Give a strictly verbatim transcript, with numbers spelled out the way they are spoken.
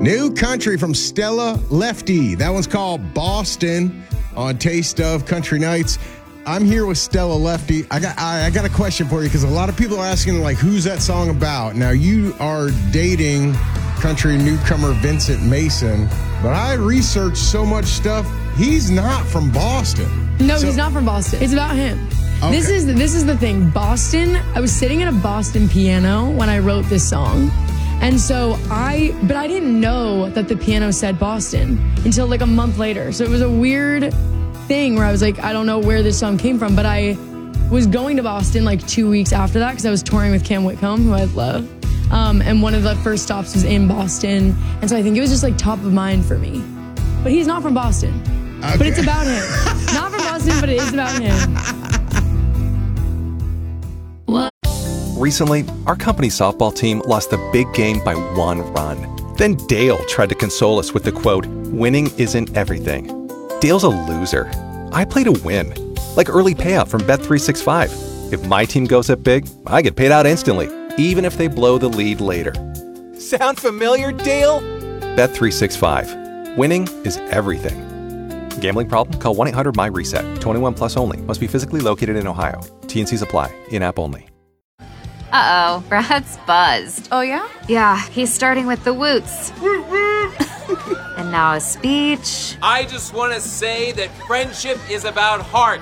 New country from Stella Lefty. That one's called Boston on Taste of Country Nights. I'm here with Stella Lefty. I got I, I got a question for you because a lot of people are asking, like, who's that song about? Now, you are dating country newcomer Vincent Mason, but I researched so much stuff. He's not from Boston. No, so, he's not from Boston. It's about him. Okay. This is this is the thing. Boston, I was sitting at a Boston piano when I wrote this song. And so I, but I didn't know that the piano said Boston until like a month later. So it was a weird thing where I was like, I don't know where this song came from, but I was going to Boston like two weeks after that because I was touring with Cam Whitcomb, who I love. Um, and one of the first stops was in Boston. And so I think it was just like top of mind for me. But he's not from Boston. Okay. But it's about him. Not from Boston, but it is about him. Recently, our company softball team lost the big game by one run. Then Dale tried to console us with the quote, "Winning isn't everything." Dale's a loser. I play to win. Like early payout from Bet three sixty-five. If my team goes up big, I get paid out instantly, even if they blow the lead later. Sound familiar, Dale? Bet three sixty-five. Winning is everything. Gambling problem? Call one eight hundred M Y reset. twenty-one plus only. Must be physically located in Ohio. T and Cs apply. In-app only. Uh-oh, Brad's buzzed. Oh, yeah? Yeah, he's starting with the woots. And now a speech. I just want to say that friendship is about heart.